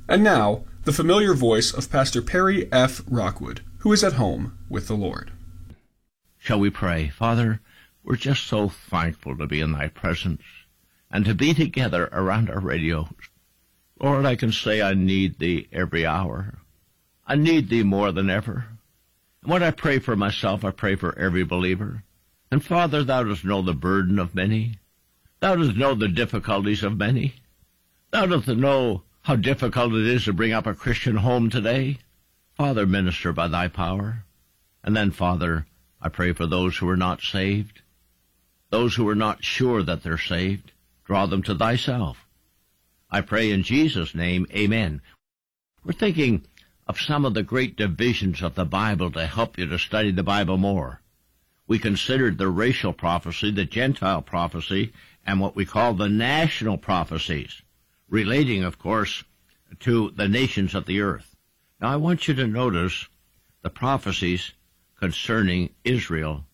And now, the familiar voice of Pastor Perry F. Rockwood, who is at home with the Lord. Shall we pray? Father, we're just so thankful to be in thy presence and to be together around our radios. Lord, I can say I need thee every hour. I need thee more than ever. And when I pray for myself, I pray for every believer. And Father, thou dost know the burden of many. Thou dost know the difficulties of many. Thou dost know how difficult it is to bring up a Christian home today. Father, minister by thy power. And then, Father, I pray for those who are not saved, those who are not sure that they're saved. Draw them to thyself. I pray in Jesus' name, amen. We're thinking of some of the great divisions of the Bible to help you to study the Bible more. We considered the racial prophecy, the Gentile prophecy, and what we call the national prophecies, relating, of course, to the nations of the earth. Now, I want you to notice the prophecies concerning Israel